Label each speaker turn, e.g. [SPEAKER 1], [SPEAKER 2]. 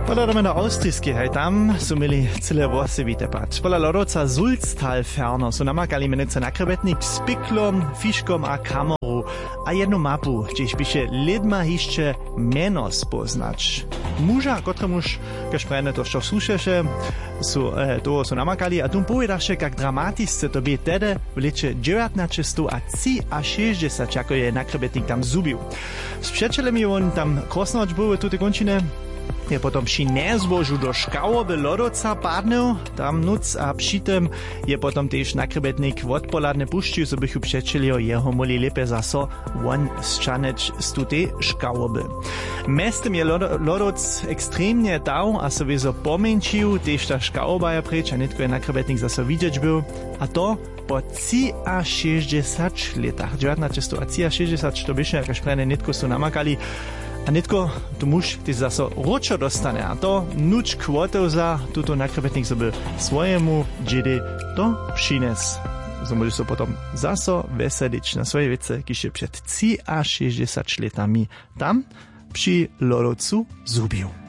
[SPEAKER 1] Poladamy na austrijskie, hej, tam su mieli cyle włosy witepać. Pola lodowca Sulztal ferno su namakali menice nakrebetnik z piklom, fiškom a kamerą, a jednu mapu, gdzieś pisze lidma hišće meno spoznać. Muža, kotremuž, kaž prejne to što slušeše, toho su namakali, a tum povedaše, kak dramatisce to by tedy v leče 1960, jako je nakrebetnik tam zubil. S přečelemi on tam krosnoč był v tute končine, je potom při nezbožu do škałoby lodowca padnął, tam nuc a přitom je potom tež nakrebetnik odpoladne pušćił, so bychu přečelio jeho moli lepe zaso on zčaneč z tutej škałoby. Mestem je lodowc ekstremnie dał, a so wiezo pomenčił, tež ta škałoba je preč, a netko je nakrebetnik zaso widzieć był, a to po 60 letach. 1960 to byše, jakaž prejne netko su namakali, a netko tu muž ty zaso ročo dostane, a to nuč kvotov za tuto nakrebetnik sobie swojemu džedy to přines. So môže so potom zaso veselič na svoje vece, když je před 60 letami tam při lodovcu zubil.